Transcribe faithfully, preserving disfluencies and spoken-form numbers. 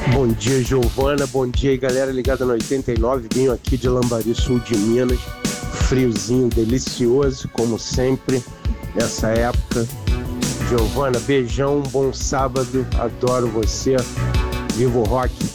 Bom dia, Giovana. Bom dia aí, galera ligada no oitenta e nove. Venho aqui de Lambari, sul de Minas. Friozinho, delicioso, como sempre, nessa época. Giovana, beijão, bom sábado. Adoro você. Viva o rock.